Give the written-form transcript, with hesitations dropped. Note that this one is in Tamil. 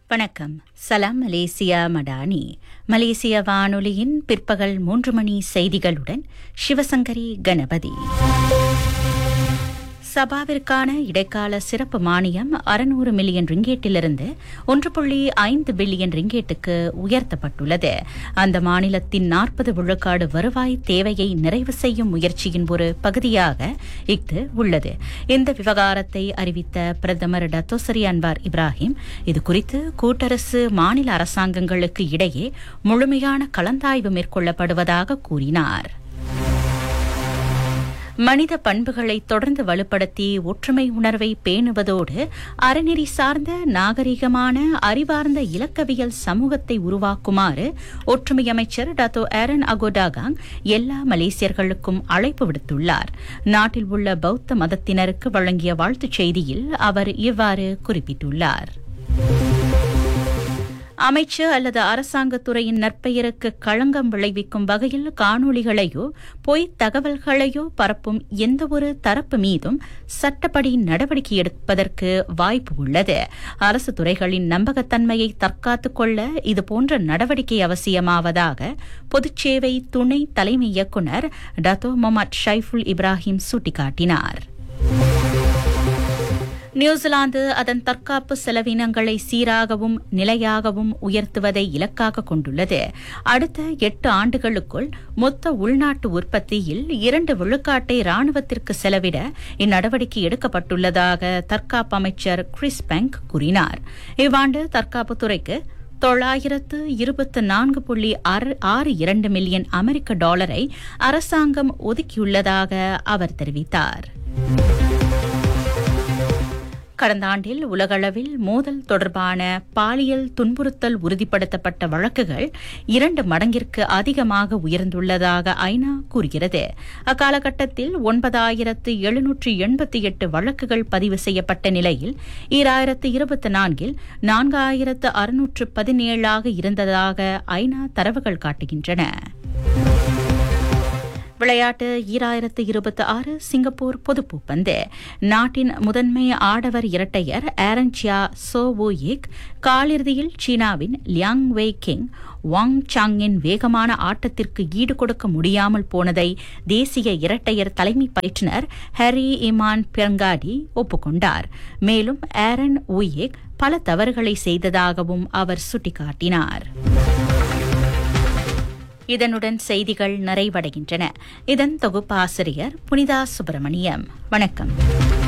வணக்கம். சலாம் மலேசியா மடானி. மலேசிய வானொலியின் பிற்பகல் 3 மணி செய்திகளுடன் சிவசங்கரி கணபதி. சபாவிற்கான இடைக்கால சிறப்பு மானியம் 600 மில்லியன் ரிங்கேட்டிலிருந்து 1.5 பில்லியன் ரிங்கேட்டுக்கு உயர்த்தப்பட்டுள்ளது. அந்த மாநிலத்தின் 40 விழுக்காடு வருவாய் தேவையை நிறைவு செய்யும் முயற்சியின் ஒரு பகுதியாக இஃது உள்ளது. இந்த விவகாரத்தை அறிவித்த பிரதமர் டத்தோசரி அன்வார் இப்ராஹிம் இதுகுறித்து கூட்டரசு மாநில அரசாங்கங்களுக்கு இடையே முழுமையான கலந்தாய்வு மேற்கொள்ளப்படுவதாக கூறினார். மனித பண்புகளை தொடர்ந்து வலுப்படுத்தி ஒற்றுமை உணர்வை பேணுவதோடு அறநெறி சார்ந்த நாகரிகமான அறிவார்ந்த இலக்கவியல் சமூகத்தை உருவாக்குமாறு ஒற்றுமை அமைச்சர் டாத்தோ ஏரன் அகோடாகாங் எல்லா மலேசியர்களுக்கும் அழைப்பு விடுத்துள்ளார். நாட்டில் உள்ள பௌத்த மதத்தினருக்கு வழங்கிய வாழ்த்துச் செய்தியில் அவர் இவ்வாறு குறிப்பிட்டுள்ளார். அமைச்சு அல்லது அரசாங்கத்துறையின் நற்பெயருக்கு களங்கம் விளைவிக்கும் வகையில் காணொளிகளையோ பொய் தகவல்களையோ பரப்பும் எந்தவொரு தரப்பு மீதும் சட்டப்படி நடவடிக்கை எடுப்பதற்கு வாய்ப்பு உள்ளது. அரசு துறைகளின் நம்பகத்தன்மையை தற்காத்துக் கொள்ள இதுபோன்ற நடவடிக்கை அவசியமாவதாக பொதுச்சேவை துணை தலைமை இயக்குநர் டத்தோ முகமது ஷைஃபுல் இப்ராஹிம் சுட்டிக்காட்டினார். நியூசிலாந்து அதன் தற்காப்பு செலவினங்களை சீராகவும் நிலையாகவும் உயர்த்துவதை இலக்காக கொண்டுள்ளது. அடுத்த 8 ஆண்டுகளுக்குள் மொத்த உள்நாட்டு உற்பத்தியில் 2 விழுக்காட்டை ராணுவத்திற்கு செலவிட இந்நடவடிக்கை எடுக்கப்பட்டுள்ளதாக தற்காப்பு அமைச்சர் கிறிஸ் பெங்க் கூறினார். இவ்வாண்டு தற்காப்புத்துறைக்கு $924.62 மில்லியன் அமெரிக்க டாலரை அரசாங்கம் ஒதுக்கியுள்ளதாக அவர் தெரிவித்தார். கடந்த ஆண்டில் உலகளவில் மோதல் தொடர்பான பாலியல் துன்புறுத்தல் உறுதிப்படுத்தப்பட்ட வழக்குகள் 2 மடங்கிற்கு அதிகமாக உயர்ந்துள்ளதாக ஐநா கூறுகிறது. அக்காலகட்டத்தில் 9788 வழக்குகள் பதிவு செய்யப்பட்ட நிலையில் 2024 4617 இருந்ததாக ஐநா தரவுகள் காட்டுகின்றன. விளையாட்டு 2026 சிங்கப்பூர் பொதுப்பூப்பந்து. நாட்டின் முதன்மை ஆடவர் இரட்டையர் ஆரன் சியா சோ வூ யிக் காலிறுதியில் சீனாவின் லியாங் வெய் கிங் வாங் சாங்கின் வேகமான ஆட்டத்திற்கு ஈடு கொடுக்க முடியாமல் போனதை தேசிய இரட்டையர் தலைமை பயிற்றுநர் ஹரி இமான் பெர்ங்காடி ஒப்புக்கொண்டார். மேலும் ஆரன் வூ யிக் பல தவறுகளை செய்ததாகவும் அவர் சுட்டிக்காட்டினார். இதனுடன் செய்திகள் நிறைவடைகின்றன. இதன் தொகுப்பாசிரியர் புனிதா சுப்பிரமணியம். வணக்கம்.